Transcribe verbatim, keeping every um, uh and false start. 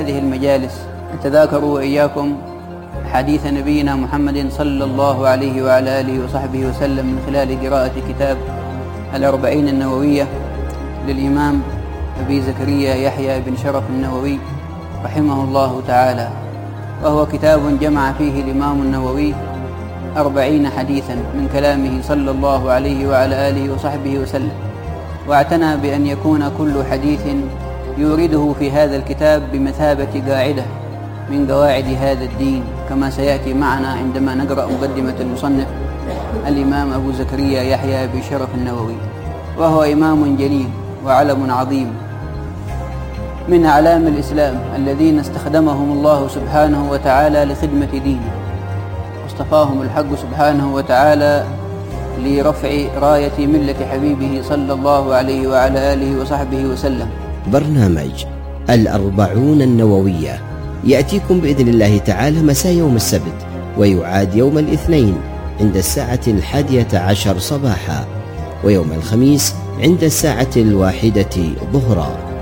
هذه المجالس نتذاكر وإياكم حديث نبينا محمد صلى الله عليه وعلى آله وصحبه وسلم من خلال قراءة كتاب الأربعين النووية للإمام أبي زكريا يحيى بن شرف النووي رحمه الله تعالى، وهو كتاب جمع فيه الإمام النووي أربعين حديثا من كلامه صلى الله عليه وعلى آله وصحبه وسلم، واعتنى بأن يكون كل حديث يورده في هذا الكتاب بمثابة قاعدة من قواعد هذا الدين، كما سيأتي معنا عندما نقرأ مقدمة المصنف الإمام أبو زكريا يحيى بن شرف النووي، وهو إمام جليل وعلم عظيم من أعلام الإسلام الذين استخدمهم الله سبحانه وتعالى لخدمة دينه، واصطفاهم الحق سبحانه وتعالى لرفع راية ملة حبيبه صلى الله عليه وعلى آله وصحبه وسلم. برنامج الأربعون النووية يأتيكم بإذن الله تعالى مساء يوم السبت، ويعاد يوم الاثنين عند الساعة الحادية عشر صباحا، ويوم الخميس عند الساعة الواحدة ظهرا.